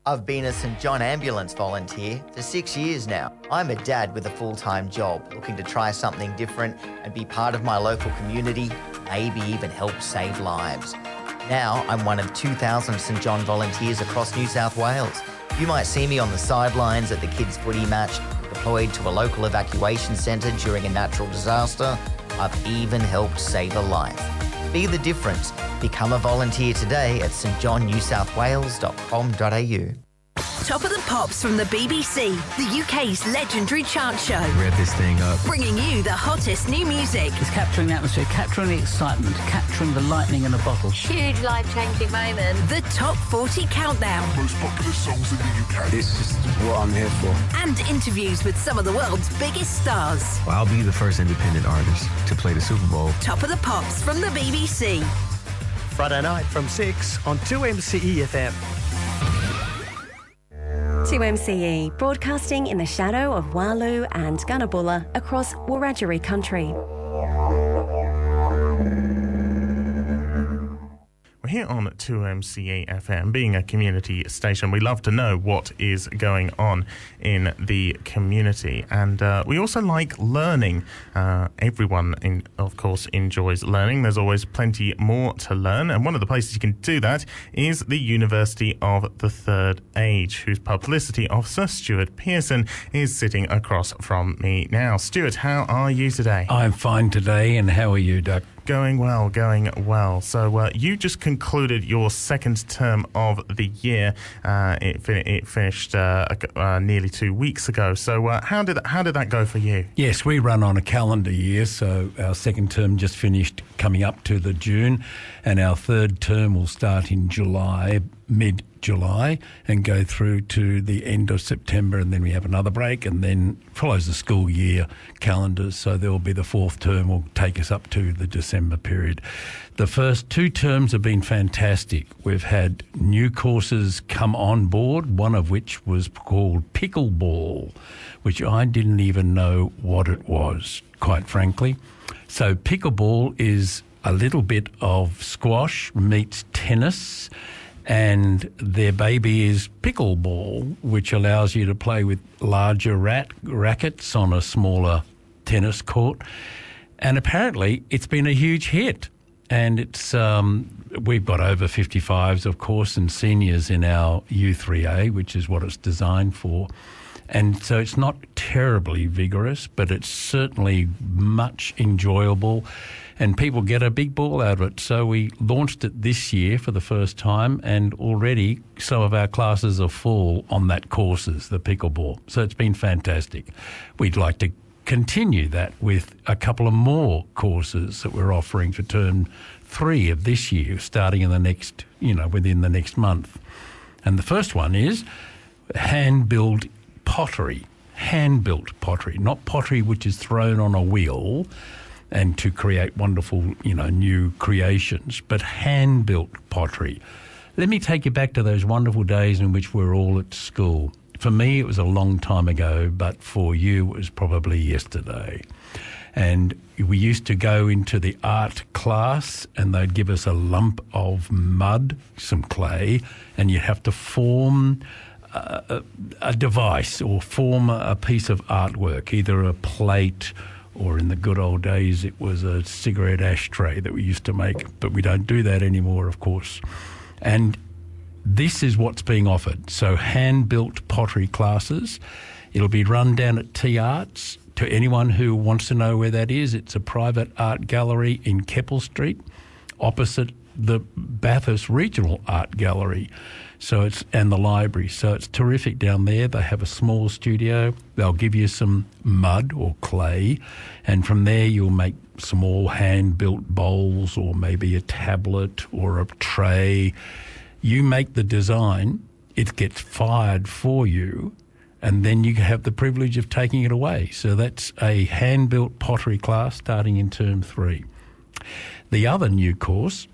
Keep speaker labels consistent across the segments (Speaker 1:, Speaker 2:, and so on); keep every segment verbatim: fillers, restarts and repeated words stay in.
Speaker 1: I've been a St John Ambulance volunteer for six years now. I'm a dad with a full-time job, looking to try something different and be part of my local community, maybe even help save lives. Now I'm one of two thousand St John volunteers across New South Wales. You might see me on the sidelines at the kids' footy match, deployed to a local evacuation centre during a natural disaster. I've even helped save a life. Be the difference. Become a volunteer today at s t john new south wales dot com dot a u.
Speaker 2: Top of the Pops from the B B C, the U K's legendary chart show.
Speaker 3: Rev this thing up.
Speaker 2: Bringing you the hottest new music.
Speaker 4: It's capturing the atmosphere, capturing the excitement, capturing the lightning in a bottle.
Speaker 5: Huge life-changing moment.
Speaker 2: The Top forty Countdown.
Speaker 6: Most popular songs in the U K.
Speaker 3: It's just what I'm here for.
Speaker 2: And interviews with some of the world's biggest stars.
Speaker 3: Well, I'll be the first independent artist to play the Super Bowl.
Speaker 2: Top of the Pops from the B B C.
Speaker 7: Friday night from six on two M C E F M.
Speaker 8: two M C E, broadcasting in the shadow of Walu and Gunnabulla across Wiradjuri country.
Speaker 9: We're here on two M C E F M. Being a community station, we love to know what is going on in the community. And uh, we also like learning. Uh, everyone, in, of course, enjoys learning. There's always plenty more to learn. And one of the places you can do that is the University of the Third Age, whose publicity officer, Stuart Pearson, is sitting across from me now. Stuart, how are you today?
Speaker 10: I'm fine today, and how are you, Doug?
Speaker 9: Going well, going well. So uh, you just concluded your second term of the year. Uh, it, fin- it finished uh, uh, nearly two weeks ago. So uh, how did how did that go for you?
Speaker 10: Yes, we run on a calendar year, so our second term just finished coming up to the June, and our third term will start in July, mid-July, and go through to the end of September, and then we have another break, and then follows the school year calendars. So there will be the fourth term will take us up to the December period. The first two terms have been fantastic. We've had new courses come on board, one of which was called pickleball, which I didn't even know what it was, quite frankly. So pickleball is a little bit of squash meets tennis, and their baby is pickleball, which allows you to play with larger rat rackets on a smaller tennis court. And apparently it's been a huge hit. And it's um, we've got over fifty-fives, of course, and seniors in our U three A, which is what it's designed for. And so it's not terribly vigorous, but it's certainly much enjoyable, and people get a big ball out of it. So we launched it this year for the first time, and already some of our classes are full on that courses, the pickleball. So it's been fantastic. We'd like to continue that with a couple of more courses that we're offering for term three of this year, starting in the next, you know, within the next month. And the first one is hand-built pottery, hand-built pottery, not pottery which is thrown on a wheel and to create wonderful, you know, new creations, but hand-built pottery. Let me take you back to those wonderful days in which we were all at school. For me, it was a long time ago, but for you, it was probably yesterday. And we used to go into the art class, and they'd give us a lump of mud, some clay, and you'd have to form a, a device or form a piece of artwork, either a plate or in the good old days it was a cigarette ashtray that we used to make, but we don't do that anymore, of course. And this is what's being offered. So hand-built pottery classes. It'll be run down at T Arts. To anyone who wants to know where that is, it's a private art gallery in Keppel Street, opposite the Bathurst Regional Art Gallery. So it's and the library. So it's terrific down there. They have a small studio. They'll give you some mud or clay, and from there you'll make small hand-built bowls or maybe a tablet or a tray. You make the design, it gets fired for you, and then you have the privilege of taking it away. So that's a hand-built pottery class starting in term three. The other new course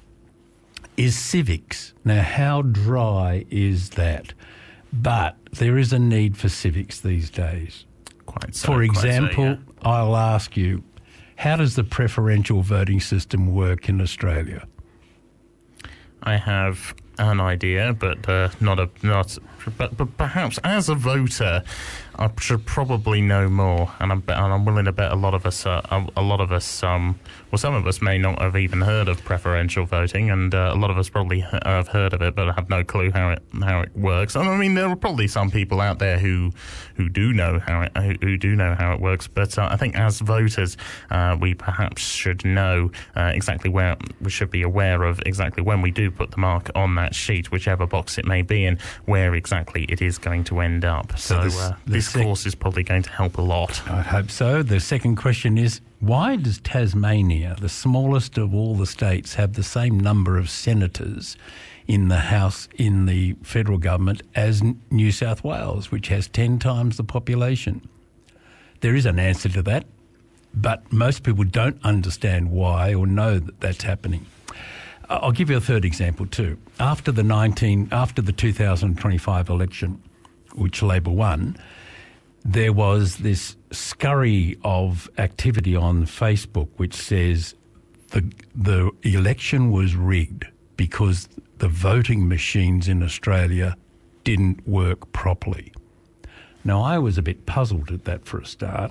Speaker 10: is civics. Now, how dry is that? But there is a need for civics these days.
Speaker 9: Quite so.
Speaker 10: For example,
Speaker 9: quite so, yeah.
Speaker 10: I'll ask you, how does the preferential voting system work in Australia?
Speaker 9: I have an idea, but uh, not a not. But, but perhaps as a voter, I should probably know more, and I'm and I'm willing to bet a lot of us, uh, a, a lot of us, um, well, some of us may not have even heard of preferential voting, and uh, a lot of us probably h- have heard of it, but have no clue how it how it works. And I mean, there are probably some people out there who who do know how it who, who do know how it works, but uh, I think as voters, uh, we perhaps should know uh, exactly where we should be aware of exactly when we do put the mark on that sheet, whichever box it may be, and where exactly it is going to end up. So, so this, uh, this sec- course is probably going to help a lot.
Speaker 10: I hope so. The second question is, why does Tasmania, the smallest of all the states, have the same number of senators in the House, in the federal government, as New South Wales, which has ten times the population? There is an answer to that, but most people don't understand why or know that that's happening. I'll give you a third example too. After the nineteen, after the two thousand twenty-five election, which Labor won, there was this scurry of activity on Facebook which says the the election was rigged because the voting machines in Australia didn't work properly. Now, I was a bit puzzled at that for a start,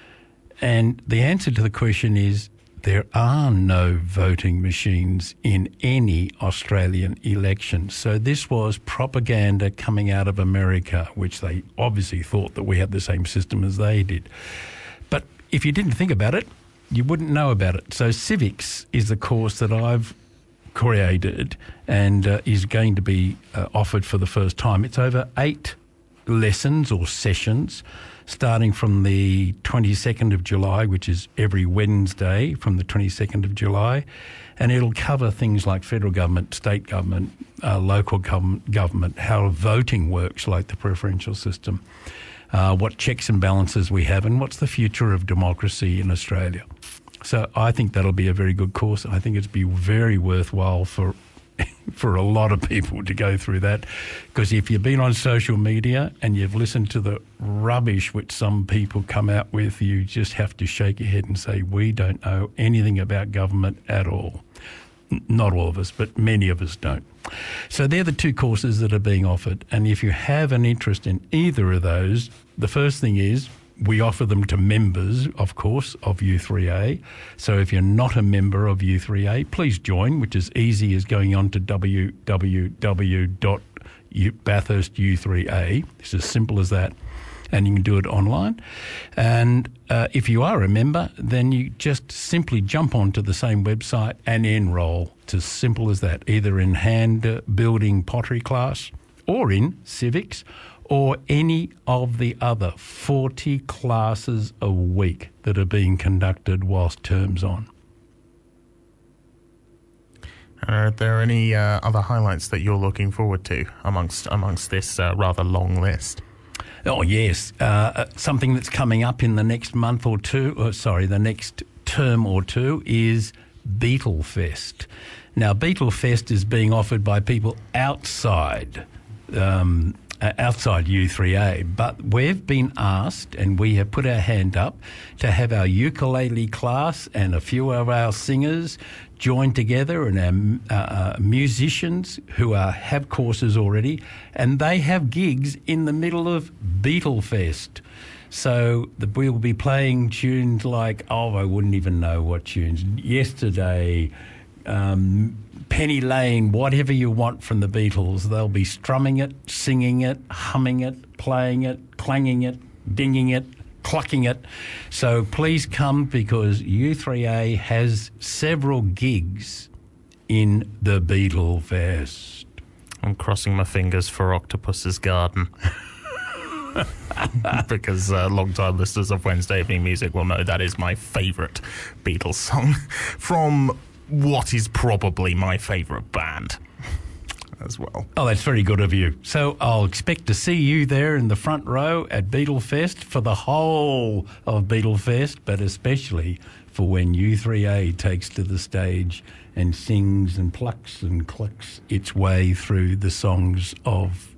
Speaker 10: and the answer to the question is, there are no voting machines in any Australian election. So this was propaganda coming out of America, which they obviously thought that we had the same system as they did. But if you didn't think about it, you wouldn't know about it. So civics is the course that I've created and uh, is going to be uh, offered for the first time. It's over eight lessons or sessions, starting from the twenty-second of July, which is every Wednesday from the twenty-second of July, and it'll cover things like federal government, state government, uh, local government, government, how voting works, like the preferential system, uh, what checks and balances we have, and what's the future of democracy in Australia. So I think that'll be a very good course. I think it'd be very worthwhile for for a lot of people to go through that, because if you've been on social media and you've listened to the rubbish which some people come out with, you just have to shake your head and say, we don't know anything about government at all. N- not all of us, but many of us don't. So they're the two courses that are being offered, and if you have an interest in either of those, the first thing is we offer them to members, of course, of U three A. So if you're not a member of U three A, please join, which is easy as going on to w w w dot bathurst u three a. It's as simple as that. And you can do it online. And uh, if you are a member, then you just simply jump onto the same website and enrol. It's as simple as that, either in hand building pottery class or in civics, or any of the other forty classes a week that are being conducted whilst term's on.
Speaker 9: Are there any uh, other highlights that you're looking forward to amongst amongst this uh, rather long list?
Speaker 10: Oh, yes. Uh, something that's coming up in the next month or two, or sorry, the next term or two is Beetlefest. Now, Beetlefest is being offered by people outside um outside U three A, but we've been asked, and we have put our hand up, to have our ukulele class and a few of our singers join together, and our uh, musicians who are, have courses already, and they have gigs in the middle of Beetlefest. So the, we'll be playing tunes like, oh, I wouldn't even know what tunes, Yesterday, um, Penny Lane, whatever you want from the Beatles. They'll be strumming it, singing it, humming it, playing it, clanging it, dinging it, clucking it. So please come, because U three A has several gigs in the Beetlefest.
Speaker 9: I'm crossing my fingers for Octopus's Garden. Because uh, long-time listeners of Wednesday Evening Music will know that is my favourite Beatles song from what is probably my favourite band as well.
Speaker 10: Oh, that's very good of you. So I'll expect to see you there in the front row at Beetlefest for the whole of Beetlefest, but especially for when U three A takes to the stage and sings and plucks and clucks its way through the songs of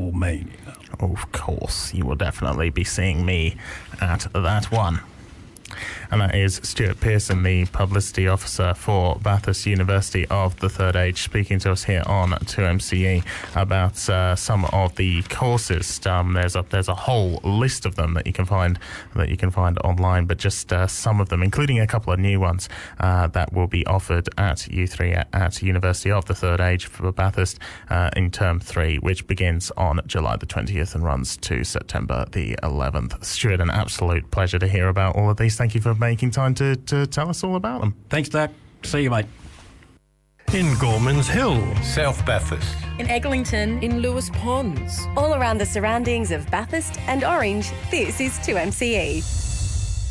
Speaker 10: Beatlemania.
Speaker 9: Of course, you will definitely be seeing me at that one. And that is Stuart Pearson, the Publicity Officer for Bathurst University of the Third Age, speaking to us here on two M C E about uh, some of the courses. Um, there's a there's a whole list of them that you can find that you can find online, but just uh, some of them, including a couple of new ones uh, that will be offered at U three at, at University of the Third Age for Bathurst uh, in term three, which begins on July the twentieth and runs to September the eleventh. Stuart, an absolute pleasure to hear about all of these. Thank you for making time to, to tell us all about them.
Speaker 10: Thanks, Doug. See you, mate.
Speaker 7: In Gorman's Hill,
Speaker 11: South Bathurst.
Speaker 12: In Eglinton. In Lewis Ponds.
Speaker 8: All around the surroundings of Bathurst and Orange, this is two M C E.